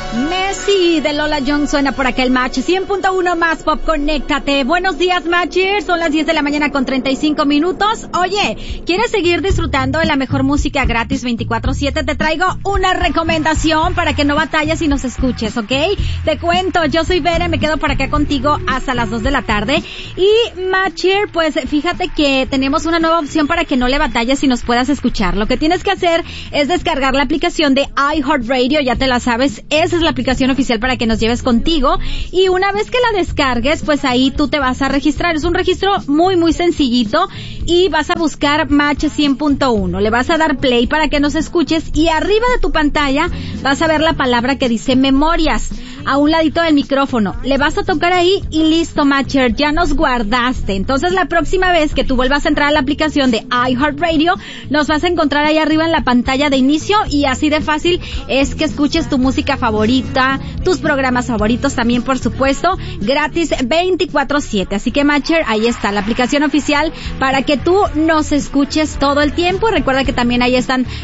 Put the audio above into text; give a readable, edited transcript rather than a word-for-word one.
Messi de Lola Young suena por acá el Match 100.1 más pop, conéctate. Buenos días, Matchers, son las 10 de la mañana con 35 minutos. Oye, ¿quieres seguir disfrutando de la mejor música gratis 24/7? Te traigo una recomendación para que no batalles y nos escuches, ¿ok? Te cuento, yo soy Vera, me quedo por acá contigo hasta las 2 de la tarde. Y Matcher, pues fíjate que tenemos una nueva opción para que no le batalles y nos puedas escuchar. Lo que tienes que hacer es descargar la aplicación de iHeartRadio, ya te la sabes, esa es la aplicación oficial para que nos lleves contigo, y una vez que la descargues, pues ahí tú te vas a registrar. Es un registro muy muy sencillito y vas a buscar Match 100.1, le vas a dar play para que nos escuches y arriba de tu pantalla vas a ver la palabra que dice Memorias, a un ladito del micrófono. Le vas a tocar ahí y listo, Matcher, ya nos guardaste. Entonces la próxima vez que tú vuelvas a entrar a la aplicación de iHeartRadio, nos vas a encontrar ahí arriba en la pantalla de inicio, y así de fácil es que escuches tu música favorita, tus programas favoritos también, por supuesto, gratis 24/7. Así que, Matcher, ahí está la aplicación oficial para que tú nos escuches todo el tiempo. Recuerda que también ahí están